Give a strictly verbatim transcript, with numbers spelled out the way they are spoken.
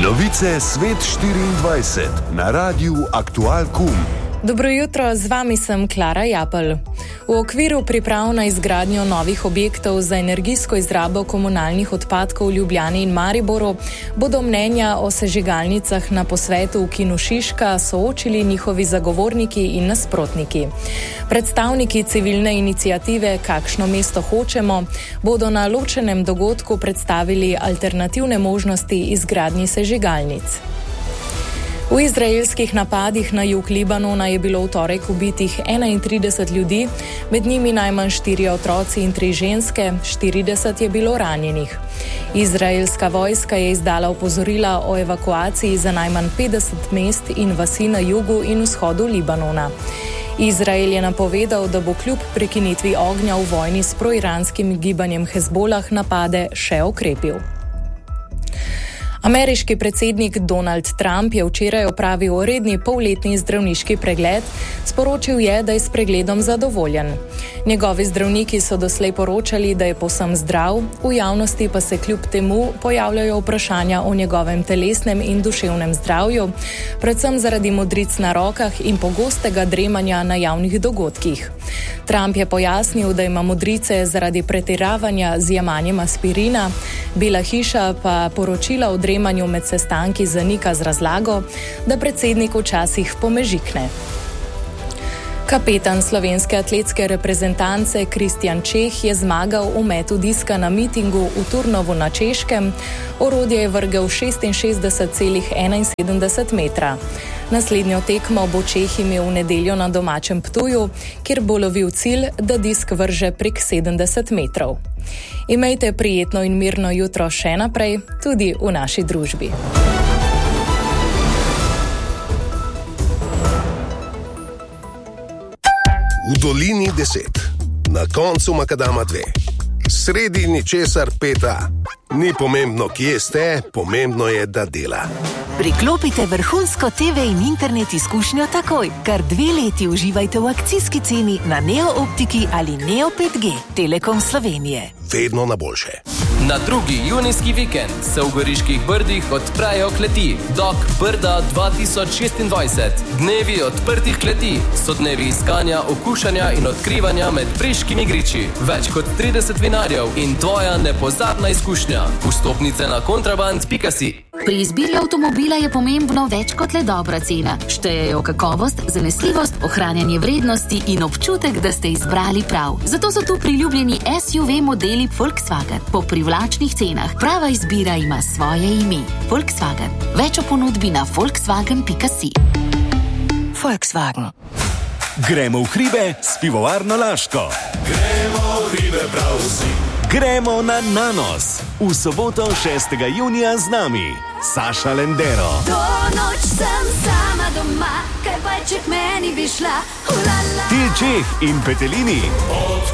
Novice Svet štiriindvajset na Radiu Aktual Kum. Dobro jutro, z vami sem Klara Japelj. V okviru priprav na izgradnjo novih objektov za energijsko izrabo komunalnih odpadkov v Ljubljani in Mariboru bodo mnenja o sežigalnicah na posvetu v Kinu Šiška soočili njihovi zagovorniki in nasprotniki. Predstavniki civilne iniciative Kakšno mesto hočemo bodo na ločenem dogodku predstavili alternativne možnosti izgradnji sežigalnic. V izraelskih napadih na jug Libanona je bilo v torek ubitih enaintrideset ljudi, med njimi najmanj štirje otroci in tri ženske, štirideset je bilo ranjenih. Izraelska vojska je izdala opozorila o evakuaciji za najmanj petdeset mest in vasi na jugu in vzhodu Libanona. Izrael je napovedal, da bo kljub prekinitvi ognja v vojni s proiranskim gibanjem Hezbolah napade še okrepil. Ameriški predsednik Donald Trump je včeraj opravil redni polletni zdravniški pregled, sporočil je, da je s pregledom zadovoljen. Njegovi zdravniki so doslej poročali, da je povsem zdrav, v javnosti pa se kljub temu pojavljajo vprašanja o njegovem telesnem in duševnem zdravju, predvsem zaradi modric na rokah in pogostega dremanja na javnih dogodkih. Trump je pojasnil, da ima modrice zaradi pretiravanja z jemanjem aspirina, Bela hiša pa poročila o dremanju med sestanki zanika z razlago, da predsednik včasih pomežikne. Kapetan slovenske atletske reprezentance Kristjan Čeh je zmagal v metu diska na mitingu v Turnovu na Češkem, orodje je vrgel šestinšestdeset celih enainsedemdeset metra. Naslednjo tekmo bo Čeh imel v nedeljo na domačem Ptuju, kjer bo lovil cilj, da disk vrže prek sedemdeset metrov. Imejte prijetno in mirno jutro še naprej, tudi v naši družbi. V dolini deset, na koncu makadama dve, sredi ničesar peta. Ni pomembno, kje ste, pomembno je, da dela. Priklopite vrhunsko te ve in internet izkušnjo takoj. Kar dve leti uživajte v akcijski ceni na Neo Optiki ali Neo pet G. Telekom Slovenije. Vedno na boljše. Na drugi junijski vikend se v Goriških Brdih odprejo kleti Dok Brda dva tisoč šestindvajset. Dnevi odprtih kleti so dnevi iskanja, okušanja in odkrivanja med preškimi griči. Več kot trideset vinarjev in tvoja nepozabna izkušnja. Vstopnice na kontraband pika si. Pri izbiri avtomobila je pomembno več kot le dobra cena. Štejejo kakovost, zanesljivost, ohranjanje vrednosti in občutek, da ste izbrali prav. Zato so tu priljubljeni S U V modeli Volkswagen. Po privlačnih cenah. Prava izbira ima svoje ime. Volkswagen. Več o ponudbi na volkswagen pika si. Volkswagen. Gremo v hribe s pivovarno Laško. Gremo v hribe prav vsi. Gremo na Nanos. V soboto šestega junija z nami Saša Lendero. To noč sem sama doma, kaj pa če k meni bi šla. Ulala. Til Čeh in Petelini. Od